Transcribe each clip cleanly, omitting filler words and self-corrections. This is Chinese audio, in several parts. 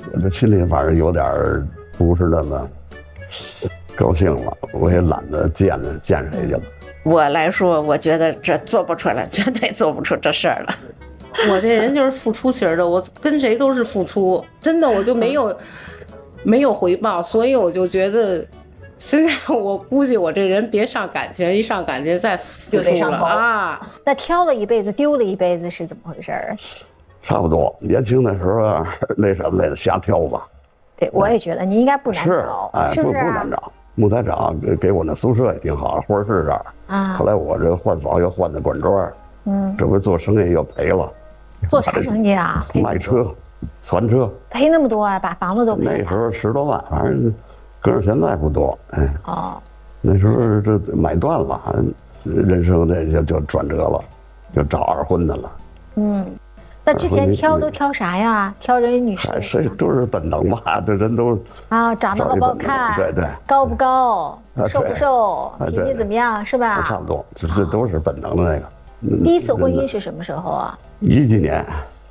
我这心里反正有点不是那么高兴了，我也懒得见谁去了。 我来说，我觉得这做不出来，绝对做不出这事儿了。 我这人就是付出型的，我跟谁都是付出，真的我就没有回报，所以我就觉得，现在我估计我这人别上感情，一上感情再付出了啊。 那挑了一辈子，丢了一辈子是怎么回事儿？ 差不多，年轻的时候啊，那什么来的瞎挑吧。 对，我也觉得你应该不难找， 哎， 是不是？ 不难找。木材厂给我那宿舍也挺好，花市这儿啊。 后来我这换房又换的管庄，这回做生意又赔了。 做啥生意啊？ 卖车，船车。 赔那么多啊？把房子都赔了。 那时候10多万，反正搁上现在不多。哎。 哦。 那时候这买断了，人生这就转折了，就找二婚的了。 那之前挑都挑啥呀？挑人女士？ 谁都是本能吧，这人都啊，长得好不好看？ 对， 高不高？瘦不瘦？脾气怎么样？是吧？ 差不多，这都是本能的那个。 第一次婚姻是什么时候啊 ？10几年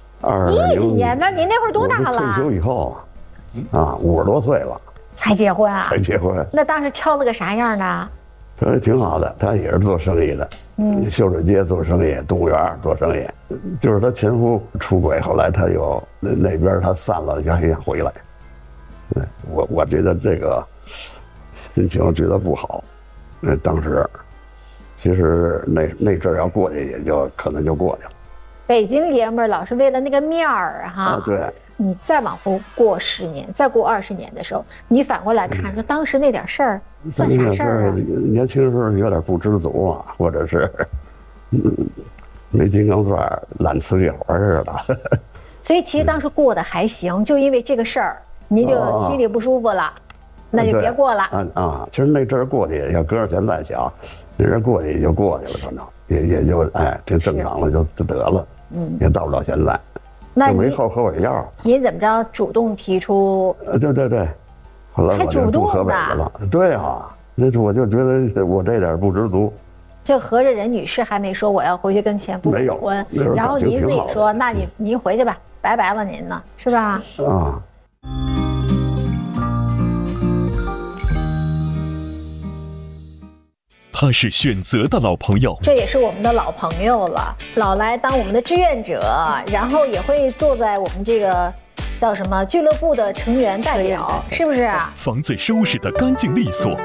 ，20 几年？那您那会儿多大了？ 退休以后啊，50多岁了才结婚啊？ 才结婚。 那当时挑了个啥样的？ 他挺好的，他也是做生意的，秀水街做生意，动物园做生意，就是他前夫出轨，后来他又那边他散了，也想回来。我觉得这个心情觉得不好，当时其实那阵儿要过去，也就可能就过去了。 北京爷们儿老是为了那个面儿哈。 啊，对。 你再往后过10年，再过20年的时候，你反过来看，说当时那点事儿算啥事儿啊？ 年轻时候有点不知足啊，或者是没金刚钻，懒呲一会儿似的。 所以其实当时过得还行，就因为这个事儿，您就心里不舒服了，那就别过了。 其实那阵儿过去，要搁着现在想，那阵儿过去也就过去了，可能也就挺正常了，就得了。也到不了现在。 那没后悔药。 您怎么着主动提出？ 对，后来我就住河北去了。对啊，那我就觉得我这点不知足。 这合着任女士还没说我要回去跟前夫复婚，然后您自己说，那您回去吧，拜拜了您呢，是吧？ 啊。 他是选择的老朋友， 这也是我们的老朋友了，老来当我们的志愿者，然后也会坐在我们这个叫什么俱乐部的成员代表，是不是啊？ 房子收拾得干净利索。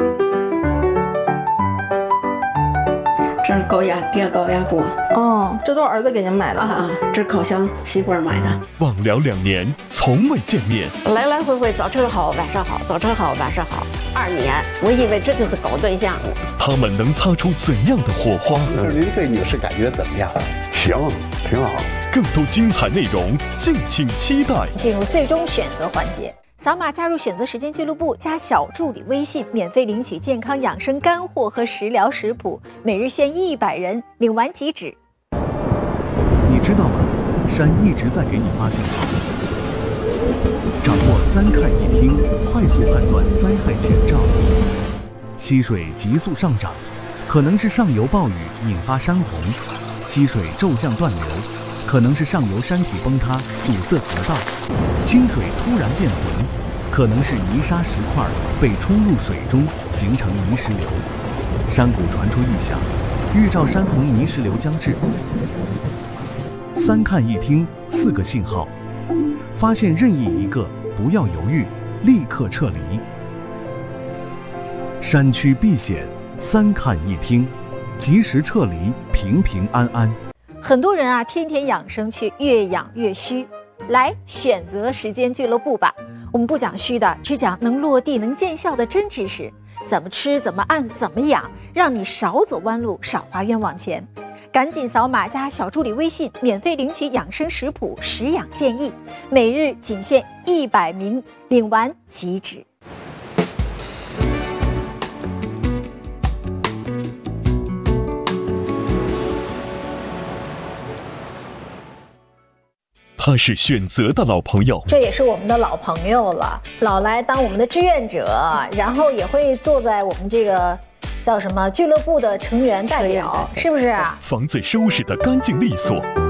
这是高压叠高压锅。 这都儿子给您买的啊，这是烤箱媳妇儿买的。 忘了2年，从未见面， 来来回回早晨好晚上好，早晨好晚上好，2年，我以为这就是搞对象。 他们能擦出怎样的火花？ 就是您对女士感觉怎么样？ 行，挺好。 更多精彩内容，敬请期待。 进入最终选择环节。扫码加入选择时间俱乐部，加小助理微信，免费领取健康养生干货和食疗食谱，每日限100人，领完即止。 你知道吗？山一直在给你发信号。掌握3看1听，快速判断灾害前兆。溪水急速上涨，可能是上游暴雨引发山洪；溪水骤降断流，可能是上游山体崩塌阻塞河道；清水突然变浑，可能是泥沙石块被冲入水中形成泥石流。山谷传出异响，预兆山洪泥石流将至。3看1听4个信号，发现任意一个，不要犹豫，立刻撤离。山区避险，3看1听，及时撤离，平平安安。 很多人啊，天天养生却越养越虚，来选择时间俱乐部吧。我们不讲虚的，只讲能落地、能见效的真知识。怎么吃，怎么按，怎么养，让你少走弯路，少花冤枉钱。赶紧扫码加小助理微信，免费领取养生食谱、食养建议，每日仅限100名，领完即止。 他是选择的老朋友， 这也是我们的老朋友了，老来当我们的志愿者，然后也会坐在我们这个叫什么俱乐部的成员代表，是不是啊？ 房子收拾得干净利索。